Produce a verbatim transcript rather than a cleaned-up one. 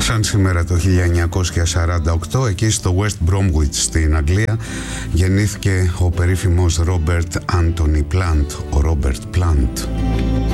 Σαν σήμερα το χίλια εννιακόσια σαράντα οκτώ, εκεί στο West Bromwich στην Αγγλία, γεννήθηκε ο περίφημος Ρόμπερτ Άντονι Πλάντ, ο Ρόμπερτ Πλάντ.